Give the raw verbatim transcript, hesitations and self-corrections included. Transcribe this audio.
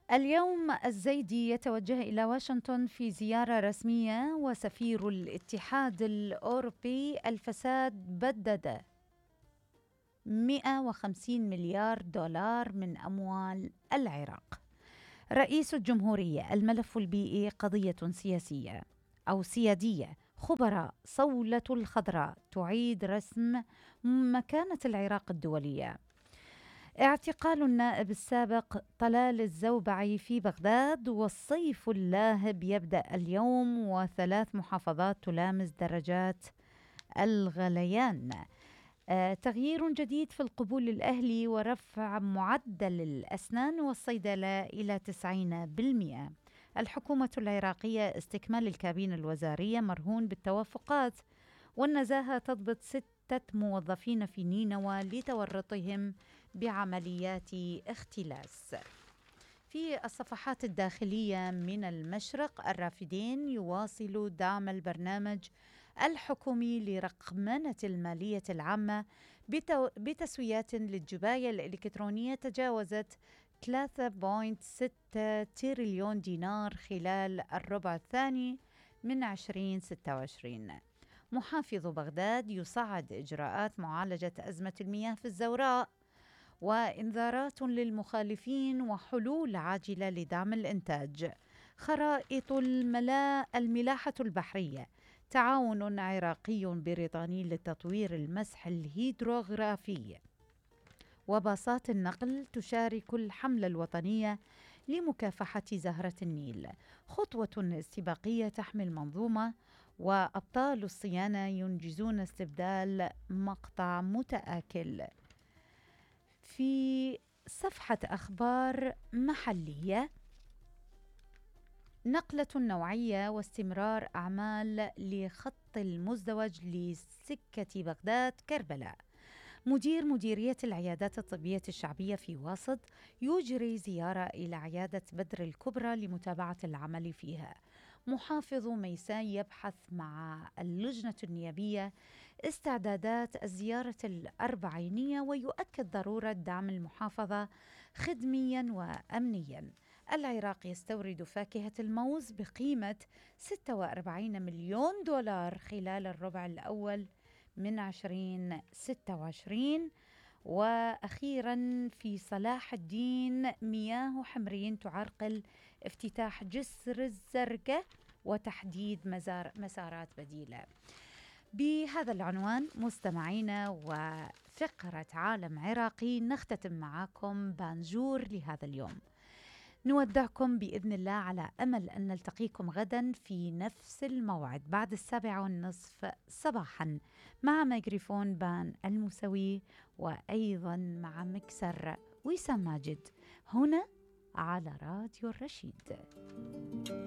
اليوم الزيدي يتوجه إلى واشنطن في زيارة رسمية، وسفير الاتحاد الأوروبي الفساد بدد مئة وخمسين مليار دولار من أموال العراق. رئيس الجمهورية: الملف البيئي قضية سياسية أو سيادية. خبراء: صولة الخضراء تعيد رسم مكانة العراق الدولية. اعتقال النائب السابق طلال الزوبعي في بغداد، والصيف اللاهب يبدأ اليوم وثلاث محافظات تلامس درجات الغليان. آه، تغيير جديد في القبول الأهلي ورفع معدل الأسنان والصيدلة إلى تسعين بالمئة. الحكومة العراقية: استكمال الكابينة الوزارية مرهون بالتوافقات، والنزاهة تضبط ستة موظفين في نينوى لتورطهم بعمليات اختلاس. في الصفحات الداخلية من المشرق: الرافدين يواصل دعم البرنامج الحكومي لرقمنة المالية العامة بتسويات للجباية الإلكترونية تجاوزت ثلاثة فاصلة ستة تريليون دينار خلال الربع الثاني من عشرين ستة وعشرين. محافظ بغداد يصعد إجراءات معالجة أزمة المياه في الزوراء، وإنذارات للمخالفين وحلول عاجلة لدعم الإنتاج. خرائط الملاء الملاحة البحرية: تعاون عراقي بريطاني لتطوير المسح الهيدروغرافي. وباصات النقل تشارك الحملة الوطنية لمكافحة زهرة النيل. خطوة استباقية تحمي المنظومة، وأبطال الصيانة ينجزون استبدال مقطع متآكل. في صفحة أخبار محلية: نقلة نوعية واستمرار أعمال لخط المزدوج لسكة بغداد كربلاء. مدير مديرية العيادات الطبية الشعبية في واسط يجري زيارة إلى عيادة بدر الكبرى لمتابعة العمل فيها. محافظ ميساء يبحث مع اللجنة النيابية استعدادات الزيارة الأربعينية، ويؤكد ضرورة دعم المحافظة خدميا وأمنيا. العراق يستورد فاكهة الموز بقيمة ستة وأربعين مليون دولار خلال الربع الأول من عشرين ستة وعشرين. وأخيرا في صلاح الدين: مياه حمرين تعرقل افتتاح جسر الزرقاء وتحديد مزار مسارات بديلة. بهذا العنوان مستمعينا وفقرة عالم عراقي نختتم معكم بانجور لهذا اليوم. نودعكم بإذن الله على أمل أن نلتقيكم غدا في نفس الموعد بعد السابعة والنصف صباحا مع ميكروفون بان الموسوي، وأيضا مع مكسر وسام ماجد هنا على راديو الرشيد.